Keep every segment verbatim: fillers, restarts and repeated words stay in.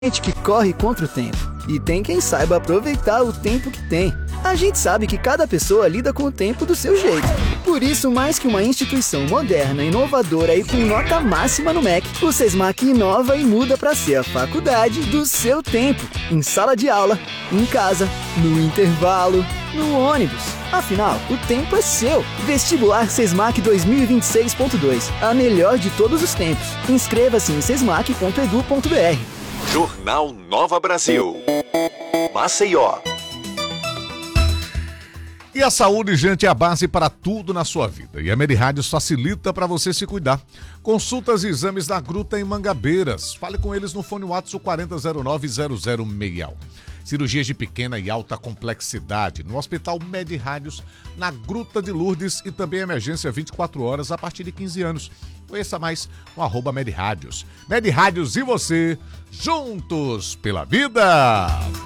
gente que corre contra o tempo e tem quem saiba aproveitar o tempo que tem. A gente sabe que cada pessoa lida com o tempo do seu jeito. Por isso, mais que uma instituição moderna, inovadora e com nota máxima no M E C, o SESMAC inova e muda para ser a faculdade do seu tempo. Em sala de aula, em casa, no intervalo, no ônibus. Afinal, o tempo é seu. Vestibular SESMAC dois mil e vinte e seis ponto dois. A melhor de todos os tempos. Inscreva-se em sesmac ponto edu ponto br. Jornal Nova Brasil. Maceió. E a saúde, gente, é a base para tudo na sua vida. E a MediRádios facilita para você se cuidar. Consultas e exames na Gruta em Mangabeiras. Fale com eles no fone WhatsApp quarenta zero nove zero zero seis um. Cirurgias de pequena e alta complexidade no Hospital MediRádios, na Gruta de Lourdes, e também emergência vinte e quatro horas a partir de quinze anos. Conheça mais no arroba MediRádios. MediRádios e você, juntos pela vida!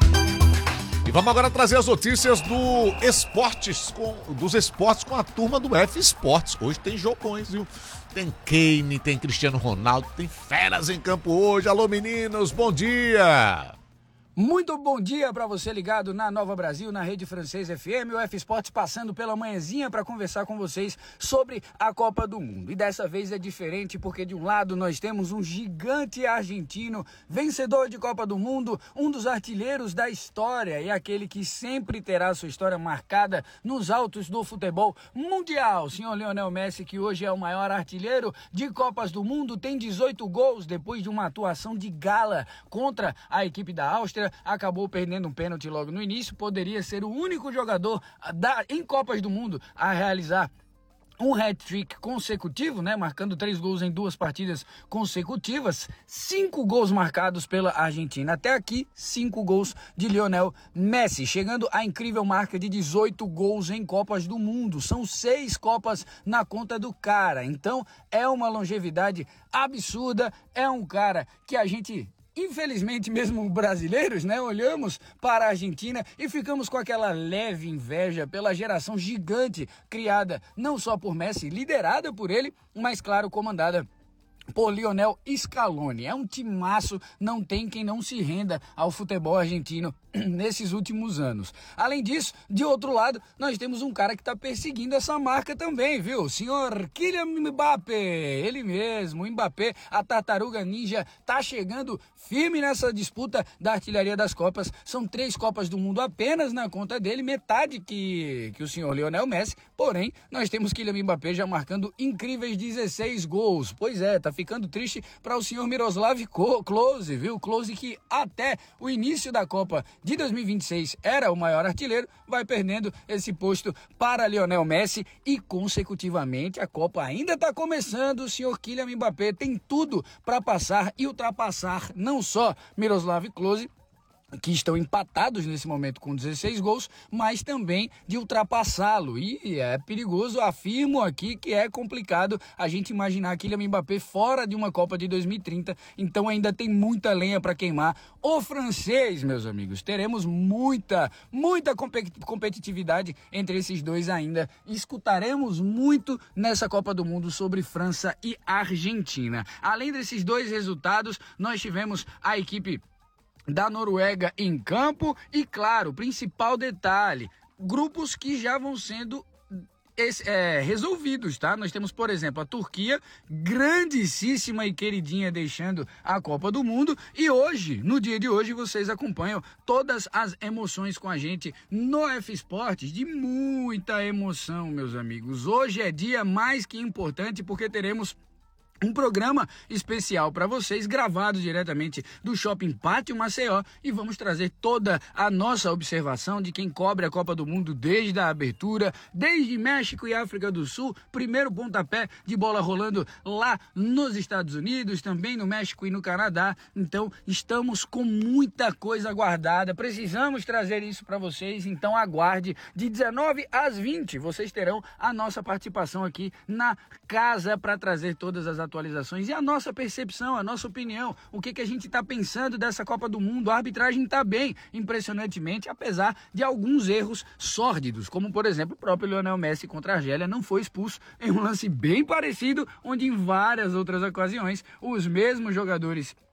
E vamos agora trazer as notícias do esportes com, dos esportes com a turma do F Esportes. Hoje tem jogões, viu? Tem Kane, tem Cristiano Ronaldo, tem feras em campo hoje. Alô, meninos, bom dia! Muito bom dia para você ligado na Nova Brasil, na Rede Francês F M, o F Esportes passando pela manhãzinha para conversar com vocês sobre a Copa do Mundo. E dessa vez é diferente porque de um lado nós temos um gigante argentino, vencedor de Copa do Mundo, um dos artilheiros da história e aquele que sempre terá sua história marcada nos altos do futebol mundial. O senhor Lionel Messi, que hoje é o maior artilheiro de Copas do Mundo, tem dezoito gols depois de uma atuação de gala contra a equipe da Áustria. Acabou perdendo um pênalti logo no início, poderia ser o único jogador da, em Copas do Mundo a realizar um hat-trick consecutivo, né? Marcando três gols em duas partidas consecutivas, cinco gols marcados pela Argentina. Até aqui, cinco gols de Lionel Messi, chegando à incrível marca de dezoito gols em Copas do Mundo. São seis Copas na conta do cara, então é uma longevidade absurda, é um cara que a gente... Infelizmente, mesmo brasileiros, né, olhamos para a Argentina e ficamos com aquela leve inveja pela geração gigante criada não só por Messi, liderada por ele, mas, claro, comandada por Lionel Scaloni. É um timaço, não tem quem não se renda ao futebol argentino nesses últimos anos. Além disso, de outro lado, nós temos um cara que está perseguindo essa marca também, viu? O senhor Kylian Mbappé, ele mesmo, o Mbappé, a tartaruga ninja, tá chegando firme nessa disputa da artilharia das Copas. São três Copas do Mundo apenas na conta dele, metade que, que o senhor Lionel Messi, porém, nós temos Kylian Mbappé já marcando incríveis dezesseis gols. Pois é, tá ficando triste para o senhor Miroslav Klose, viu? Klose, que até o início da Copa de dois mil e vinte e seis era o maior artilheiro, vai perdendo esse posto para Lionel Messi e consecutivamente a Copa ainda está começando. O senhor Kylian Mbappé tem tudo para passar e ultrapassar não só Miroslav Klose, que estão empatados nesse momento com dezesseis gols, mas também de ultrapassá-lo. E é perigoso, afirmo aqui que é complicado a gente imaginar Kylian Mbappé fora de uma Copa de dois mil e trinta, então ainda tem muita lenha para queimar. O francês, meus amigos, teremos muita, muita competitividade entre esses dois ainda. Escutaremos muito nessa Copa do Mundo sobre França e Argentina. Além desses dois resultados, nós tivemos a equipe da Noruega em campo e, claro, principal detalhe, grupos que já vão sendo esse, é, resolvidos, tá? Nós temos, por exemplo, a Turquia, grandíssima e queridinha, deixando a Copa do Mundo, e hoje, no dia de hoje, vocês acompanham todas as emoções com a gente no F Esportes, de muita emoção, meus amigos. Hoje é dia mais que importante porque teremos um programa especial para vocês, gravado diretamente do Shopping Pátio Maceió, e vamos trazer toda a nossa observação de quem cobre a Copa do Mundo desde a abertura, desde México e África do Sul, primeiro pontapé de bola rolando lá nos Estados Unidos, também no México e no Canadá. Então estamos com muita coisa guardada, precisamos trazer isso para vocês, então aguarde, de dezenove às vinte, vocês terão a nossa participação aqui na casa para trazer todas as atualizações e a nossa percepção, a nossa opinião, o que, que a gente está pensando dessa Copa do Mundo. A arbitragem está bem, impressionantemente, apesar de alguns erros sórdidos, como por exemplo o próprio Lionel Messi contra a Argélia não foi expulso em um lance bem parecido, onde em várias outras ocasiões os mesmos jogadores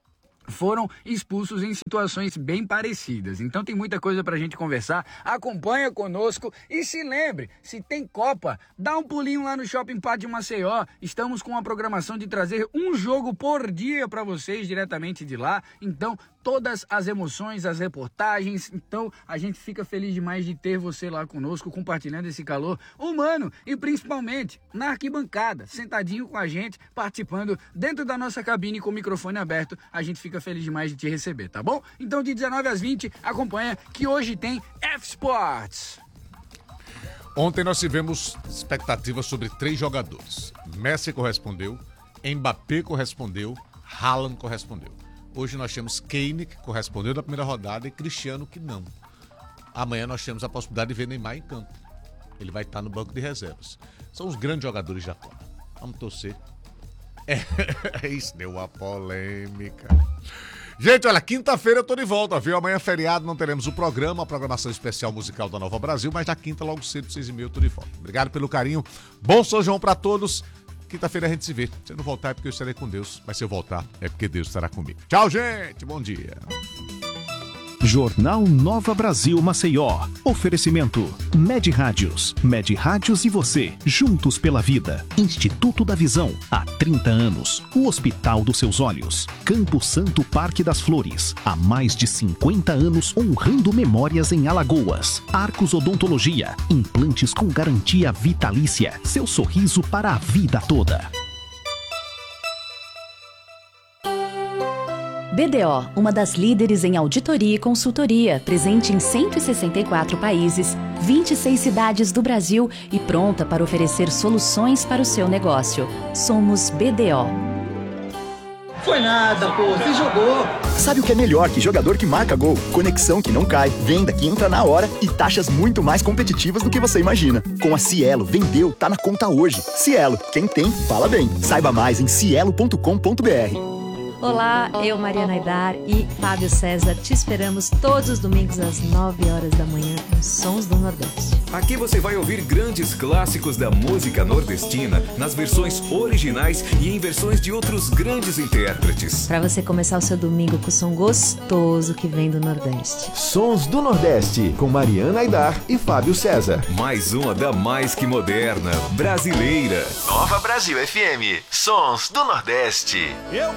foram expulsos em situações bem parecidas. Então tem muita coisa pra gente conversar. Acompanha conosco e se lembre, se tem Copa, dá um pulinho lá no Shopping Pátio Maceió. Estamos com uma programação de trazer um jogo por dia pra vocês diretamente de lá. Então todas as emoções, as reportagens. Então a gente fica feliz demais de ter você lá conosco, compartilhando esse calor humano e principalmente na arquibancada, sentadinho com a gente, participando dentro da nossa cabine com o microfone aberto. A gente fica feliz demais de te receber, tá bom? Então de dezenove às vinte, acompanha que hoje tem F-Sports. Ontem nós tivemos expectativas sobre três jogadores. Messi correspondeu, Mbappé correspondeu, Haaland correspondeu. Hoje nós temos Kane, que correspondeu na primeira rodada, e Cristiano, que não. Amanhã nós temos a possibilidade de ver Neymar em campo. Ele vai estar no banco de reservas. São os grandes jogadores da Copa. Vamos torcer. É, isso deu uma polêmica. Gente, olha, quinta-feira eu tô de volta, viu? Amanhã feriado, não teremos o programa, a programação especial musical da Nova Brasil, mas na quinta, logo cedo, seis e meia, eu tô de volta. Obrigado pelo carinho. Bom São João pra todos. Quinta-feira a gente se vê. Se eu não voltar é porque eu estarei com Deus, mas se eu voltar é porque Deus estará comigo. Tchau, gente. Bom dia. Jornal Nova Brasil Maceió. Oferecimento Med Rádios. Med Rádios e você, juntos pela vida. Instituto da Visão, há trinta anos. O Hospital dos Seus Olhos. Campo Santo Parque das Flores, há mais de cinquenta anos honrando memórias em Alagoas. Arcos Odontologia, implantes com garantia vitalícia. Seu sorriso para a vida toda. B D O, uma das líderes em auditoria e consultoria, presente em cento e sessenta e quatro países, vinte e seis cidades do Brasil e pronta para oferecer soluções para o seu negócio. Somos B D O. Foi nada, pô, você jogou. Sabe o que é melhor que jogador que marca gol? Conexão que não cai, venda que entra na hora e taxas muito mais competitivas do que você imagina. Com a Cielo, vendeu, tá na conta hoje. Cielo, quem tem, fala bem. Saiba mais em cielo ponto com ponto br. Olá, eu, Mariana Aidar e Fábio César, te esperamos todos os domingos às nove horas da manhã nos Sons do Nordeste. Aqui você vai ouvir grandes clássicos da música nordestina nas versões originais e em versões de outros grandes intérpretes. Para você começar o seu domingo com o som gostoso que vem do Nordeste. Sons do Nordeste, com Mariana Aidar e Fábio César. Mais uma da mais que moderna, brasileira. Nova Brasil F M, Sons do Nordeste. Eu